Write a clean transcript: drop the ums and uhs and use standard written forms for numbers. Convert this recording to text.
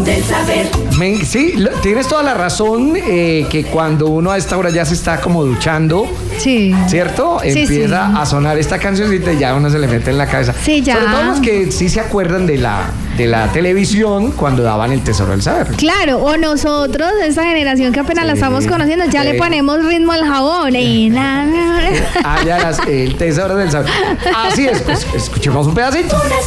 del saber. Sí, tienes toda la razón, que cuando uno a esta hora ya se está como duchando, Sí. ¿cierto? Sí, Empieza sí. a sonar esta cancioncita y ya uno se le mete en la cabeza. Sí, ya. Sobre todo los que sí se acuerdan de la televisión cuando daban el Tesoro del Saber. Claro, o nosotros, esta generación que apenas la Sí, estamos conociendo, ya sí. le ponemos ritmo al jabón. El Tesoro del Saber. Así es, pues escuchemos un pedacito. Una